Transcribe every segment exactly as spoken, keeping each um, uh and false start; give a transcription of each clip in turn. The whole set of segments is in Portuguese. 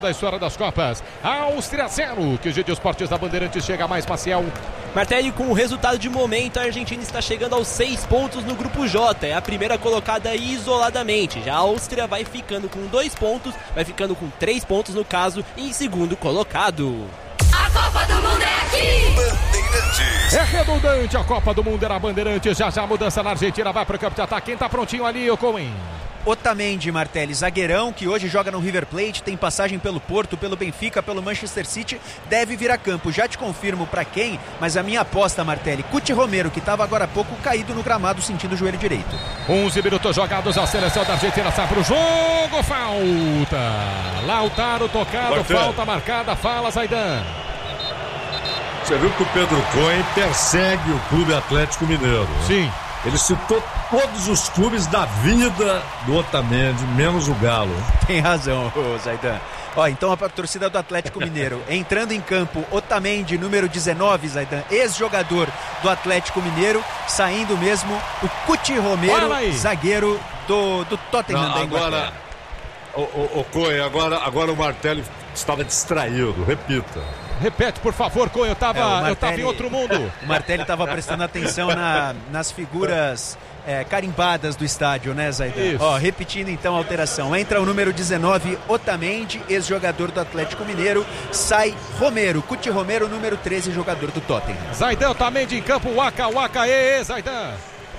Da história das Copas, Áustria zero, que o G de Esportes da Bandeirantes chega mais Maciel. Martelli, com o resultado de momento, a Argentina está chegando aos seis pontos no grupo J, é a primeira colocada isoladamente. Já a Áustria vai ficando com dois pontos, vai ficando com três pontos no caso, em segundo colocado. A Copa do Mundo é aqui! Bandeirantes. É redundante, a Copa do Mundo era Bandeirantes. Já já a mudança na Argentina, vai para o campo de ataque. Quem tá prontinho ali, o Coen? Otamendi, Martelli, zagueirão, que hoje joga no River Plate, tem passagem pelo Porto, pelo Benfica, pelo Manchester City, deve vir a campo. Já te confirmo pra quem, mas a minha aposta, Martelli, Cuti Romero, que estava agora há pouco caído no gramado sentindo o joelho direito. onze minutos jogados, a seleção da Argentina sai pro jogo, falta. Lautaro tocado, Martelli. Falta marcada, fala Zaidan. Você viu que o Pedro Cohen persegue o Clube Atlético Mineiro. Sim. Ele citou todos os clubes da vida do Otamendi, menos o Galo. Tem razão, Zaidan. Ó, então a torcida do Atlético Mineiro, entrando em campo, Otamendi, número dezenove, Zaidan, ex-jogador do Atlético Mineiro, saindo mesmo o Cuti Romero, zagueiro do, do Tottenham. Não, da agora, o, o, o Cohen, agora, agora o Martelli estava distraído, repita. Repete, por favor, Coen, eu tava, é, Martelli, eu tava em outro mundo. O Martelli estava prestando atenção na, nas figuras é, carimbadas do estádio, né, Zaidan? Ó, repetindo então a alteração. Entra o número dezenove, Otamendi, ex-jogador do Atlético Mineiro. Sai Romero, Cuti Romero, número treze, jogador do Tottenham. Zaidan, Otamendi em campo, waka, waka, e, Zaidan.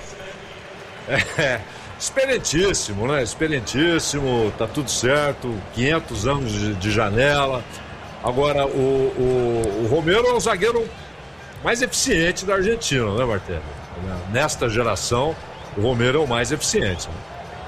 É, experientíssimo, né? Experientíssimo, tá tudo certo, quinhentos anos de, de janela. Agora, o, o, o Romero é o zagueiro mais eficiente da Argentina, né, Martelli? Nesta geração, o Romero é o mais eficiente. Né?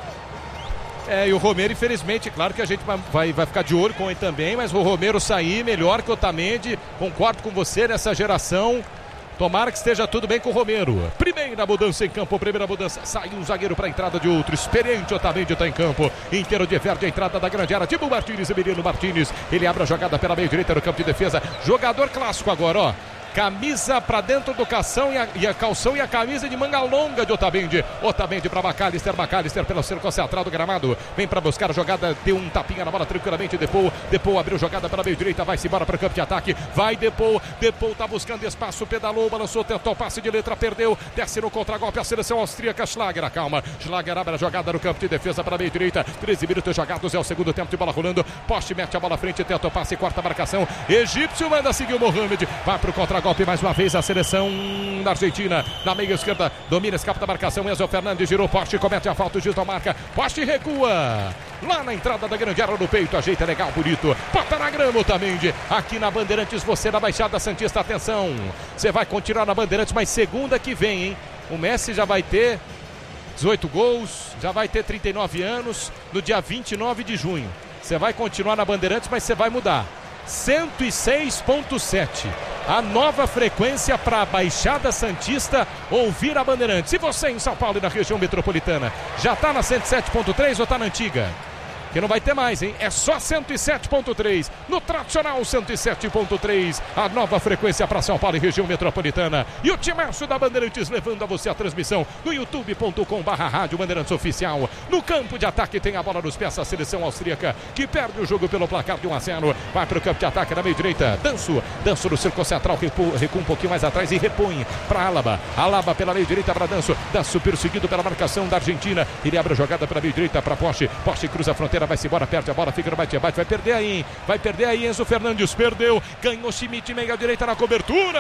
É, e o Romero, infelizmente, claro que a gente vai, vai, vai ficar de olho com ele também, mas o Romero sair melhor que o Otamendi, concordo com você nessa geração. Tomara que esteja tudo bem com o Romero. Primeira mudança em campo, primeira mudança. Sai um zagueiro para a entrada de outro. Experiente Otamendi está em campo. Inteiro de verde, a entrada da grande área. Timo Martínez, Emiliano Martínez. Ele abre a jogada pela meia direita no campo de defesa. Jogador clássico agora, ó. Camisa para dentro do calção e a, e a calção e a camisa de manga longa de Otamendi. Otamendi para Macalister, Macalister pelo cerco central do gramado. Vem para buscar a jogada, deu um tapinha na bola tranquilamente. Depou, Depou abriu jogada pela meia direita, vai-se embora para o campo de ataque. Vai Depou, Depou tá buscando espaço, pedalou, balançou, tentou passe de letra, perdeu. Desce no contragolpe a seleção austríaca. Schlager, calma. Schlager abre a jogada no campo de defesa para a meia direita. treze minutos jogados, é o segundo tempo de bola rolando. Poste mete a bola à frente, tenta o passe, corta a marcação. Egípcio manda seguir o Mohamed. Vai para o contragolpe. Golpe mais uma vez a seleção da Argentina na meia esquerda, domina, escapa da marcação. Enzo Fernandes girou, Poste comete a falta, o juiz não marca, Poste recua lá na entrada da grande área no peito, ajeita legal, bonito, bota na grama Otamendi. Aqui na Bandeirantes, você na Baixada Santista, atenção, você vai continuar na Bandeirantes, mas segunda que vem, hein? O Messi já vai ter dezoito gols, já vai ter trinta e nove anos no dia vinte e nove de junho. Você vai continuar na Bandeirantes, mas você vai mudar. cento e seis ponto sete, a nova frequência para a Baixada Santista ouvir a Bandeirantes. Se você em São Paulo e na região metropolitana já está na cento e sete ponto três ou está na antiga? Que não vai ter mais, hein? É só cento e sete ponto três. No tradicional cento e sete ponto três. A nova frequência para São Paulo e região metropolitana. E o timaço da Bandeirantes levando a você a transmissão no youtube ponto com barra rádio Bandeirantes Oficial. No campo de ataque tem a bola nos pés a seleção austríaca, que perde o jogo pelo placar de um a zero. Vai para o campo de ataque na meia direita. Danço. Danço no círculo central. Recua, recua um pouquinho mais atrás e repõe para Alaba. Alaba pela meia direita para Danço. Danço perseguido pela marcação da Argentina. Ele abre a jogada pela meia direita para Poste. Poste cruza a fronteira. Vai-se embora, perde a bola, fica no bate-bate, vai perder aí, vai perder aí, Enzo Fernandes perdeu, ganhou Schmidt, meia direita na cobertura.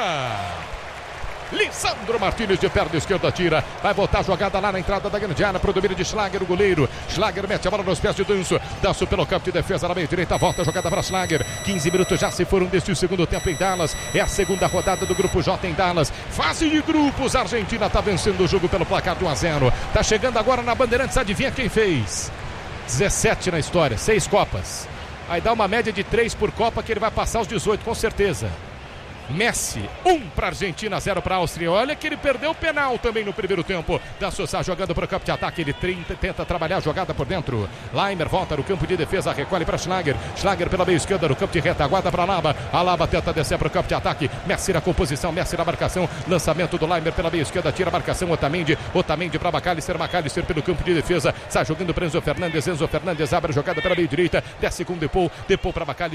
Lisandro Martínez de perna esquerda tira, vai botar a jogada lá na entrada da grande área para o domínio de Schlager, o goleiro. Schlager mete a bola nos pés de Danço, Danço pelo campo de defesa na meia direita, volta a jogada para Schlager. quinze minutos já se foram deste segundo tempo em Dallas, é a segunda rodada do grupo J em Dallas, fase de grupos, a Argentina está vencendo o jogo pelo placar de um a zero, está chegando agora na Bandeirantes, adivinha quem fez? dezessete na história, seis Copas. Aí dá uma média de três por Copa que ele vai passar os dezoito, com certeza. Messi, um para Argentina, zero para Áustria. Olha que ele perdeu o penal também no primeiro tempo. Da Sousa jogando para o campo de ataque. Ele tenta, tenta trabalhar a jogada por dentro. Leimer volta no campo de defesa, recolhe para Schlager. Schlager pela meia esquerda no campo de retaguarda para Alaba. Alaba tenta descer para o campo de ataque. Messi na composição, Messi na marcação. Lançamento do Leimer pela meia esquerda, tira a marcação. Otamendi, Otamendi para McAllister. McAllister pelo campo de defesa. Sai jogando para Enzo Fernandes. Enzo Fernandes abre a jogada pela meia direita. Desce com Depou. Depou para McAllister.